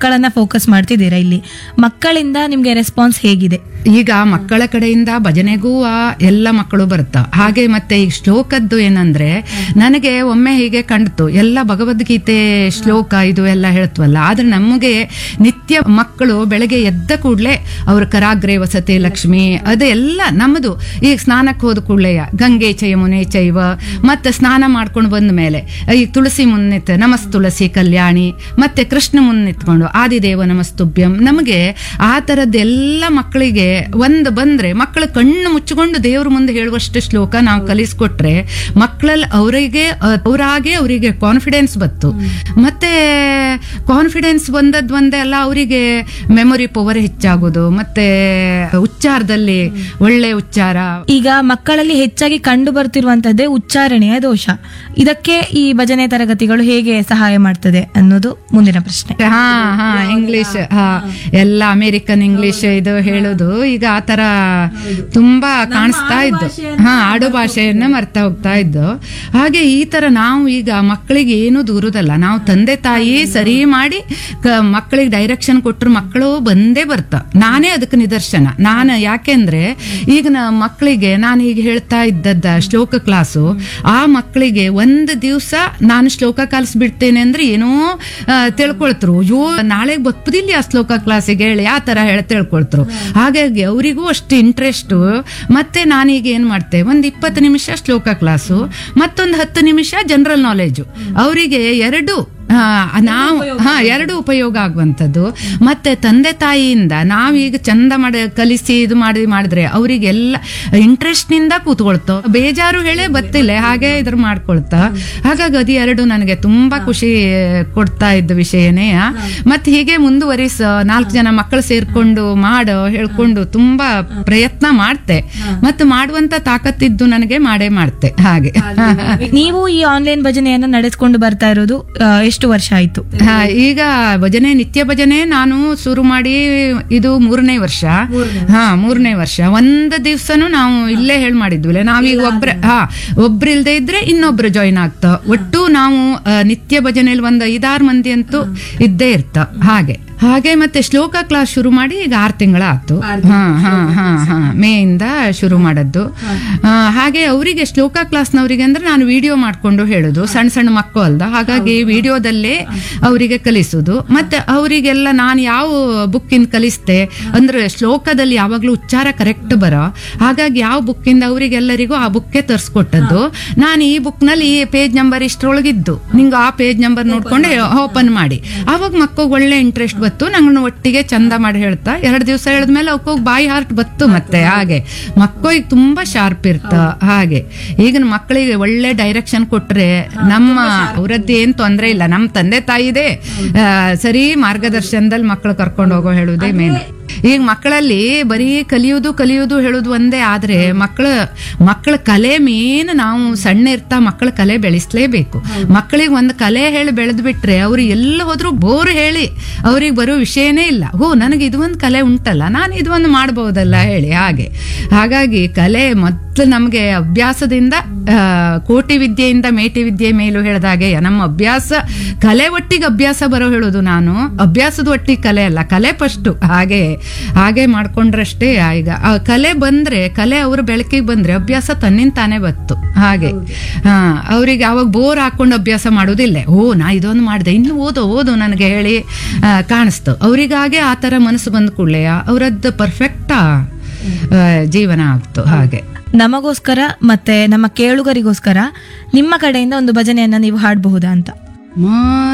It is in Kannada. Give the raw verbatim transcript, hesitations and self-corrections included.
ಮಕ್ಕಳನ್ನ ಫೋಕಸ್ ಮಾಡ್ತಿದ್ದೀರಾ ಇಲ್ಲಿ. ಮಕ್ಕಳಿಂದ ನಿಮ್ಗೆ ರೆಸ್ಪಾನ್ಸ್ ಹೇಗಿದೆ? ಈಗ ಮಕ್ಕಳ ಕಡೆಯಿಂದ ಭಜನೆಗೂ ಆ ಎಲ್ಲ ಮಕ್ಕಳು ಬರುತ್ತ. ಹಾಗೆ ಮತ್ತೆ ಈ ಶ್ಲೋಕದ್ದು ಏನಂದ್ರೆ ನನಗೆ ಒಮ್ಮೆ ಹೀಗೆ ಕಂಡ್ತು, ಎಲ್ಲ ಭಗವದ್ಗೀತೆ ಶ್ಲೋಕ ಇದು ಎಲ್ಲ ಹೇಳ್ತವಲ್ಲ, ಆದ್ರೆ ನಮಗೆ ನಿತ್ಯ ಮಕ್ಕಳು ಬೆಳಗ್ಗೆ ಎದ್ದ ಕೂಡ್ಲೆ ಅವ್ರ ಕರಾಗ್ರೆ ವಸತೆ ಲಕ್ಷ್ಮಿ ಅದೆಲ್ಲ ನಮ್ಮದು. ಈಗ ಸ್ನಾನಕ್ಕೆ ಹೋದ ಕೂಡ್ಲೆಯ ಗಂಗೆ ಚ ಯಮುನೆ ಚೈವ, ಮತ್ತೆ ಸ್ನಾನ ಮಾಡ್ಕೊಂಡು ಬಂದ ಮೇಲೆ ಈಗ ತುಳಸಿ ಮುನ್ನಿತ್ ನಮಸ್ ತುಳಸಿ ಕಲ್ಯಾಣಿ, ಮತ್ತೆ ಕೃಷ್ಣ ಮುನ್ನಿತ್ಕೊಂಡು ಆದಿದೇವ ನಮಸ್ತುಭ್ಯಂ. ನಮಗೆ ಆ ತರದ್ದೆಲ್ಲ ಮಕ್ಕಳಿಗೆ ಒಂದು ಬಂದ್ರೆ ಮಕ್ಕಳು ಕಣ್ಣು ಮುಚ್ಚಿಕೊಂಡು ದೇವ್ರ ಮುಂದೆ ಹೇಳುವಷ್ಟು ಶ್ಲೋಕ ನಾವು ಕಲಿಸ್ಕೊಟ್ರೆ ಮಕ್ಕಳಲ್ಲಿ ಅವರಿಗೆ ಅವರಾಗೆ ಅವರಿಗೆ ಕಾನ್ಫಿಡೆನ್ಸ್ ಬತ್ತು. ಮತ್ತೆ ಕಾನ್ಫಿಡೆನ್ಸ್ ಬಂದದ್ ಒಂದೇ ಅಲ್ಲ, ಅವರಿಗೆ ಮೆಮೊರಿ ಪವರ್ ಹೆಚ್ಚಾಗೋದು, ಮತ್ತೆ ಉಚ್ಚಾರದಲ್ಲಿ ಒಳ್ಳೆ ಉಚ್ಚಾರ. ಈಗ ಮಕ್ಕಳಲ್ಲಿ ಹೆಚ್ಚಾಗಿ ಕಂಡು ಬರ್ತಿರುವಂತದ್ದೇ ಉಚ್ಚಾರಣೆಯ ದೋಷ. ಇದಕ್ಕೆ ಈ ಭಜನೆ ತರಗತಿಗಳು ಹೇಗೆ ಸಹಾಯ ಮಾಡ್ತದೆ ಅನ್ನೋದು ಮುಂದಿನ ಪ್ರಶ್ನೆ. ಹಾ ಹಾ ಇಂಗ್ಲಿಷ್, ಹಾ ಎಲ್ಲ ಅಮೆರಿಕನ್ ಇಂಗ್ಲಿಷ್ ಇದು ಹೇಳೋದು ಈಗ ಆ ತರ ತುಂಬಾ ಕಾಣಿಸ್ತಾ ಇದ್ದು. ಹಾ ಆಡು ಭಾಷೆಯನ್ನ ಮರ್ತಾ ಹೋಗ್ತಾ ಇದ್ದು. ಹಾಗೆ ಈ ತರ ನಾವು ಈಗ ಮಕ್ಕಳಿಗೆ ಏನು ದೂರದಲ್ಲ, ನಾವು ತಂದೆ ತಾಯಿ ಸರಿ ಮಾಡಿ ಮಕ್ಕಳಿಗೆ ಡೈರೆಕ್ಷನ್ ಕೊಟ್ಟರು ಮಕ್ಕಳು ಬಂದೇ ಬರ್ತಾ. ನಾನೇ ಅದಕ್ಕೆ ನಿದರ್ಶನ. ನಾನು ಯಾಕೆಂದ್ರೆ ಈಗ ನ ಮಕ್ಕಳಿಗೆ ನಾನು ಈಗ ಹೇಳ್ತಾ ಇದ್ದದ್ದ ಶ್ಲೋಕ ಕ್ಲಾಸು, ಆ ಮಕ್ಕಳಿಗೆ ಒಂದು ದಿವಸ ನಾನು ಶ್ಲೋಕ ಕಲಿಸ್ಬಿಡ್ತೇನೆ ಅಂದ್ರೆ ಏನೋ ತಿಳ್ಕೊಳ್ತರು, ಅಯ್ಯೋ ನಾಳೆಗೆ ಬಪ್ಪದಿಲ್ಲ ಆ ಶ್ಲೋಕ ಕ್ಲಾಸಿಗೆ ಹೇಳಿ ಆ ತರ ಹೇಳಿ ತಿಳ್ಕೊಳ್ತರು. ಹಾಗಾಗಿ ಅವರಿಗೂ ಅಷ್ಟು ಇಂಟ್ರೆಸ್ಟ್. ಮತ್ತೆ ನಾನೀಗ ಏನ್ ಮಾಡ್ತೆ, ಒಂದ್ ಇಪ್ಪತ್ತು ನಿಮಿಷ ಶ್ಲೋಕ ಕ್ಲಾಸು, ಮತ್ತೊಂದು ಹತ್ತು ನಿಮಿಷ ಜನರಲ್ ನಾಲೆಜು. ಅವರಿಗೆ ಎರಡು ನಾವು ಹಾ ಎರಡು ಉಪಯೋಗ ಆಗುವಂಥದ್ದು. ಮತ್ತೆ ತಂದೆ ತಾಯಿಯಿಂದ ನಾವೀಗ ಚಂದ ಮಾಡಿ ಕಲಿಸಿ ಇದು ಮಾಡಿ ಮಾಡಿದ್ರೆ ಅವರಿಗೆಲ್ಲ ಇಂಟ್ರೆಸ್ಟ್ ನಿಂದ ಕೂತ್ಕೊಳ್ತೋ, ಬೇಜಾರು ಹೇಳೇ ಬತ್ತಿಲ್ಲ ಹಾಗೆ ಇದ್ರ ಮಾಡ್ಕೊಳ್ತಾ. ಹಾಗಾಗಿ ಅದು ಎರಡು ನನಗೆ ತುಂಬಾ ಖುಷಿ ಕೊಡ್ತಾ ಇದ್ದ ವಿಷಯನೇ. ಮತ್ತೆ ಹೀಗೆ ಮುಂದುವರಿಸ ನಾಲ್ಕು ಜನ ಮಕ್ಕಳು ಸೇರ್ಕೊಂಡು ಮಾಡೋ ಹೇಳ್ಕೊಂಡು ತುಂಬಾ ಪ್ರಯತ್ನ ಮಾಡ್ತೆ. ಮತ್ತೆ ಮಾಡುವಂತ ತಾಕತ್ತಿದ್ದು ನನಗೆ ಮಾಡೇ ಮಾಡ್ತೆ. ಹಾಗೆ ನೀವು ಈ ಆನ್ಲೈನ್ ಭಜನೆಯನ್ನ ನಡೆಸ್ಕೊಂಡು ಬರ್ತಾ ಇರೋದು ಎಷ್ಟು ವರ್ಷ ಆಯ್ತು? ಈಗ ಭಜನೆ ನಿತ್ಯ ಭಜನೆ ನಾನು ಶುರು ಮಾಡಿ ಇದು ಮೂರನೇ ವರ್ಷ. ಹಾ ಮೂರನೇ ವರ್ಷ. ಒಂದ್ ದಿವ್ಸನು ನಾವು ಇಲ್ಲೇ ಹೇಳ್ ಮಾಡಿದ್ವಿಲ್ಲ, ನಾವೀಗ ಒಬ್ರ ಹಾ ಒಬ್ರು ಇಲ್ದೇ ಇದ್ರೆ ಇನ್ನೊಬ್ರು ಜಾಯಿನ್ ಆಗ್ತ. ಒಟ್ಟು ನಾವು ನಿತ್ಯ ಭಜನೆಯಲ್ಲಿ ಒಂದ್ ಐದಾರು ಮಂದಿ ಅಂತೂ ಇದ್ದೇ ಇರ್ತ. ಹಾಗೆ ಹಾಗೆ ಮತ್ತೆ ಶ್ಲೋಕ ಕ್ಲಾಸ್ ಶುರು ಮಾಡಿ ಈಗ ಆರು ತಿಂಗಳ ಆಯ್ತು. ಹಾ ಹಾ ಹಾ ಹಾ ಮೇ ಇಂದ ಶುರು ಮಾಡದ್ದು. ಹಾಗೆ ಅವರಿಗೆ ಶ್ಲೋಕ ಕ್ಲಾಸ್ನವರಿಗೆ ಅಂದ್ರೆ ನಾನು ವಿಡಿಯೋ ಮಾಡ್ಕೊಂಡು ಹೇಳುದು, ಸಣ್ಣ ಸಣ್ಣ ಮಕ್ಕಳು ಅಲ್ದ, ಹಾಗಾಗಿ ವಿಡಿಯೋದಲ್ಲೇ ಅವರಿಗೆ ಕಲಿಸುದು. ಮತ್ತೆ ಅವರಿಗೆಲ್ಲ ನಾನು ಯಾವ ಬುಕ್ಕಿಂದ ಕಲಿಸ್ತೆ ಅಂದ್ರೆ ಶ್ಲೋಕದಲ್ಲಿ ಯಾವಾಗ್ಲೂ ಉಚ್ಚಾರ ಕರೆಕ್ಟ್ ಬರೋ, ಹಾಗಾಗಿ ಯಾವ ಬುಕ್ಕಿಂದ ಅವರಿಗೆಲ್ಲರಿಗೂ ಆ ಬುಕ್ಕೆ ತರ್ಸ್ಕೊಟ್ಟದ್ದು. ನಾನು ಈ ಬುಕ್ ನಲ್ಲಿ ಈ ಪೇಜ್ ನಂಬರ್ ಇಷ್ಟರೊಳಗಿದ್ದು ನಿಂಗೆ ಆ ಪೇಜ್ ನಂಬರ್ ನೋಡ್ಕೊಂಡು ಓಪನ್ ಮಾಡಿ, ಅವಾಗ ಮಕ್ಕಳು ಒಳ್ಳೆ ಇಂಟ್ರೆಸ್ಟ್ ಬತ್ತು. ನಂಗೆ ಒಟ್ಟಿಗೆ ಚಂದ ಮಾಡಿ ಹೇಳ್ತಾ ಎರಡು ದಿವಸ ಹೇಳಿದ್ಮೇಲೆ ಅವಕ್ಕೋಗಿ ಬಾಯಿ ಹಾರ್ಟ್ ಬತ್ತು. ಮತ್ತೆ ಹಾಗೆ ಮಕ್ಕಳಿಗೆ ತುಂಬಾ ಶಾರ್ಪ್ ಇರ್ತ. ಹಾಗೆ ಈಗ ಮಕ್ಕಳಿಗೆ ಒಳ್ಳೆ ಡೈರೆಕ್ಷನ್ ಕೊಟ್ರೆ ನಮ್ಮ ಅವರದ್ದು ಏನ್ ತೊಂದ್ರೆ ಇಲ್ಲ, ನಮ್ಮ ತಂದೆ ತಾಯಿದೆ ಸರಿ ಮಾರ್ಗದರ್ಶನದಲ್ಲಿ ಮಕ್ಕಳು ಕರ್ಕೊಂಡು ಹೋಗೋ ಹೇಳುವುದೇ ಮೇನ್. ಈಗ ಮಕ್ಕಳಲ್ಲಿ ಬರೀ ಕಲಿಯುವುದು ಕಲಿಯುವುದು ಹೇಳುದು ಒಂದೇ, ಆದ್ರೆ ಮಕ್ಕಳ ಮಕ್ಕಳ ಕಲೆ ಮೇನ್. ನಾವು ಸಣ್ಣ ಇರ್ತಾ ಮಕ್ಕಳ ಕಲೆ ಬೆಳೆಸಲೇಬೇಕು. ಮಕ್ಕಳಿಗೆ ಒಂದು ಕಲೆ ಹೇಳಿ ಬೆಳೆದ್ ಬಿಟ್ರೆ ಅವ್ರು ಎಲ್ಲ ಹೋದ್ರು ಬೋರ್ ಹೇಳಿ ಅವ್ರಿಗೆ ಬರೋ ವಿಷಯನೇ ಇಲ್ಲ. ಹೋ ನನಗೆ ಇದು ಒಂದು ಕಲೆ ಉಂಟಲ್ಲ, ನಾನು ಇದು ಒಂದು ಮಾಡಬಹುದಲ್ಲ ಹೇಳಿ. ಹಾಗೆ ಹಾಗಾಗಿ ಕಲೆ ಮೊದಲು ನಮ್ಗೆ ಅಭ್ಯಾಸದಿಂದ ಕೋಟಿ ವಿದ್ಯೆಯಿಂದ ಮೇಟಿ ವಿದ್ಯೆ ಮೇಲೂ ಹೇಳ್ದಾಗೆ ನಮ್ಮ ಅಭ್ಯಾಸ ಕಲೆ ಒಟ್ಟಿಗೆ ಅಭ್ಯಾಸ ಬರೋ ಹೇಳುದು ನಾನು. ಅಭ್ಯಾಸದ ಒಟ್ಟಿಗೆ ಕಲೆ ಅಲ್ಲ, ಕಲೆ ಫಸ್ಟ್. ಹಾಗೆ ಹಾಗೆ ಮಾಡ್ಕೊಂಡ್ರಷ್ಟೇ. ಈಗ ಕಲೆ ಬಂದ್ರೆ ಕಲೆ ಅವ್ರ ಬೆಳಕಿಗೆ ಬಂದ್ರೆ ಅಭ್ಯಾಸ ತನ್ನಿಂದ ತಾನೇ ಬತ್ತು. ಹಾಗೆ ಹಾ ಅವ್ರಿಗೆ ಅವಾಗ ಬೋರ್ ಹಾಕೊಂಡು ಅಭ್ಯಾಸ ಮಾಡೋದಿಲ್ಲ. ಓ ನಾ ಇದೊಂದು ಮಾಡಿದೆ ಇನ್ನು ಓದೋ ಓದು ನನಗೆ ಹೇಳಿ ಕಾಣಿಸ್ತು. ಅವ್ರಿಗಾಗೆ ಆ ತರ ಮನಸ್ಸು ಬಂದ ಕೂಡಲೇ ಅವರದ್ದು ಪರ್ಫೆಕ್ಟ್ ಜೀವನ ಆಗ್ತು. ಹಾಗೆ ನಮಗೋಸ್ಕರ ಮತ್ತೆ ನಮ್ಮ ಕೇಳುಗರಿಗೋಸ್ಕರ ನಿಮ್ಮ ಕಡೆಯಿಂದ ಒಂದು ಭಜನೆಯನ್ನ ನೀವು ಹಾಡಬಹುದಾ ಅಂತ?